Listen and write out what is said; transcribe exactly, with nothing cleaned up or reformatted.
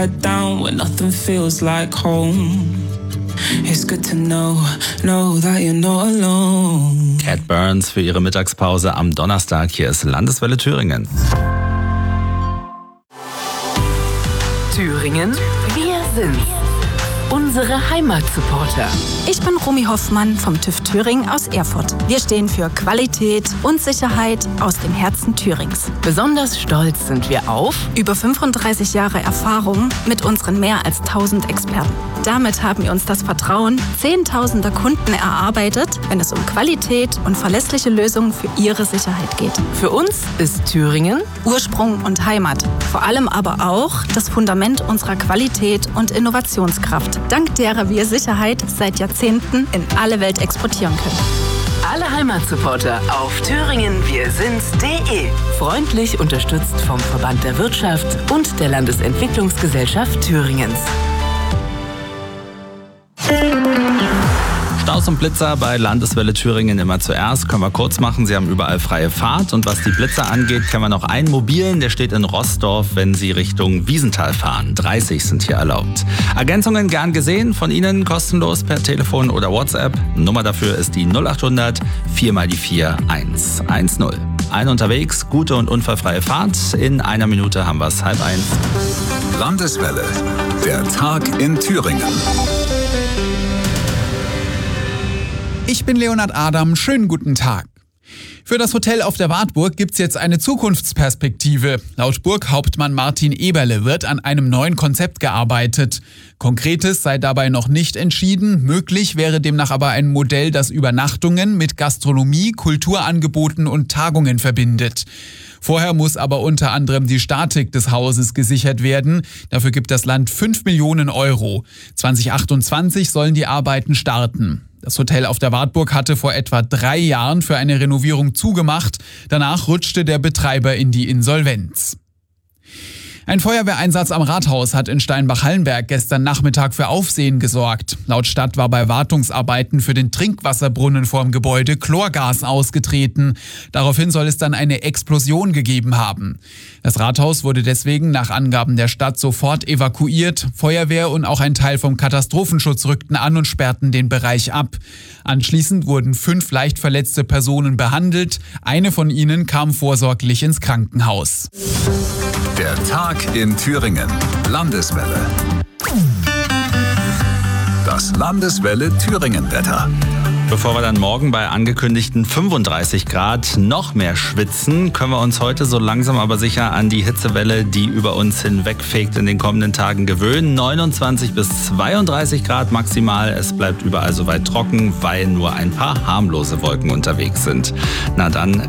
upside down when nothing feels like home. It's good to know, know that you're not alone. Cat Burns für ihre Mittagspause am Donnerstag. Hier ist Landeswelle Thüringen. Thüringen, wir sind's. Unsere Heimatsupporter. Ich bin Romy Hoffmann vom TÜV Thüringen aus Erfurt. Wir stehen für Qualität und Sicherheit aus dem Herzen Thürings. Besonders stolz sind wir auf über fünfunddreißig Jahre Erfahrung mit unseren mehr als tausend Experten. Damit haben wir uns das Vertrauen zehntausender Kunden erarbeitet, wenn es um Qualität und verlässliche Lösungen für ihre Sicherheit geht. Für uns ist Thüringen Ursprung und Heimat. Vor allem aber auch das Fundament unserer Qualität und Innovationskraft, dank derer wir Sicherheit seit Jahrzehnten in alle Welt exportieren können. Alle Heimatsupporter auf thüringen wir sind's punkt de. Freundlich unterstützt vom Verband der Wirtschaft und der Landesentwicklungsgesellschaft Thüringens. Staus und Blitzer bei Landeswelle Thüringen immer zuerst. Können wir kurz machen. Sie haben überall freie Fahrt. Und was die Blitzer angeht, kennen wir noch einen mobilen. Der steht in Roßdorf, wenn Sie Richtung Wiesenthal fahren. dreißig sind hier erlaubt. Ergänzungen gern gesehen. Von Ihnen kostenlos per Telefon oder WhatsApp. Nummer dafür ist die null achthundert vier mal die vier eins eins null. Ein unterwegs, gute und unfallfreie Fahrt. In einer Minute haben wir es halb eins. Landeswelle. Der Tag in Thüringen. Ich bin Leonhard Adam, schönen guten Tag. Für das Hotel auf der Wartburg gibt's jetzt eine Zukunftsperspektive. Laut Burghauptmann Martin Eberle wird an einem neuen Konzept gearbeitet. Konkretes sei dabei noch nicht entschieden. Möglich wäre demnach aber ein Modell, das Übernachtungen mit Gastronomie, Kulturangeboten und Tagungen verbindet. Vorher muss aber unter anderem die Statik des Hauses gesichert werden. Dafür gibt das Land fünf Millionen Euro. zwanzig achtundzwanzig sollen die Arbeiten starten. Das Hotel auf der Wartburg hatte vor etwa drei Jahren für eine Renovierung zugemacht. Danach rutschte der Betreiber in die Insolvenz. Ein Feuerwehreinsatz am Rathaus hat in Steinbach-Hallenberg gestern Nachmittag für Aufsehen gesorgt. Laut Stadt war bei Wartungsarbeiten für den Trinkwasserbrunnen vorm Gebäude Chlorgas ausgetreten. Daraufhin soll es dann eine Explosion gegeben haben. Das Rathaus wurde deswegen nach Angaben der Stadt sofort evakuiert. Feuerwehr und auch ein Teil vom Katastrophenschutz rückten an und sperrten den Bereich ab. Anschließend wurden fünf leicht verletzte Personen behandelt. Eine von ihnen kam vorsorglich ins Krankenhaus. Der Tag in Thüringen. Landeswelle. Das Landeswelle Thüringen-Wetter. Bevor wir dann morgen bei angekündigten fünfunddreißig Grad noch mehr schwitzen, können wir uns heute so langsam aber sicher an die Hitzewelle, die über uns hinwegfegt, in den kommenden Tagen gewöhnen. neunundzwanzig bis zweiunddreißig Grad maximal. Es bleibt überall soweit trocken, weil nur ein paar harmlose Wolken unterwegs sind. Na dann